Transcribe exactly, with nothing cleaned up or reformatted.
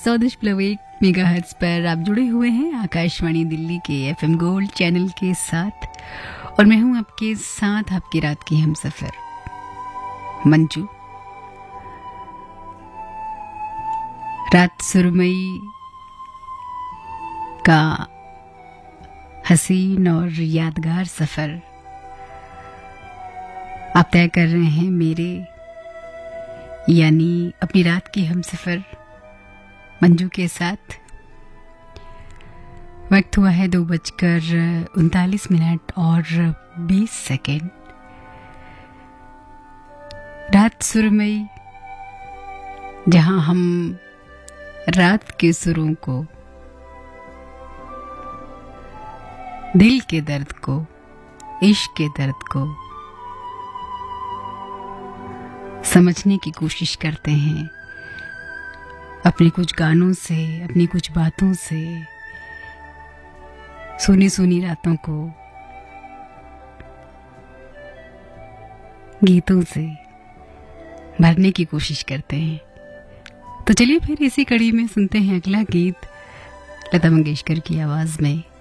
सौ दशमलव एक मेगाहर्ट्ज पर आप जुड़े हुए हैं आकाशवाणी दिल्ली के एफएम गोल्ड चैनल के साथ और मैं हूं आपके साथ आपकी रात की हमसफर मंजू। रात सुरमई का हसीन और यादगार सफर आप तय कर रहे हैं मेरे यानी अपनी रात की हमसफर मंजू के साथ। वक्त हुआ है दो बजकर उनतालीस मिनट और बीस सेकेंड। रात सुरमई, जहां हम रात के सुरों को, दिल के दर्द को, इश्क के दर्द को समझने की कोशिश करते हैं अपने कुछ गानों से, अपनी कुछ बातों से, सुनी सुनी रातों को गीतों से भरने की कोशिश करते हैं। तो चलिए फिर इसी कड़ी में सुनते हैं अगला गीत लता मंगेशकर की आवाज में।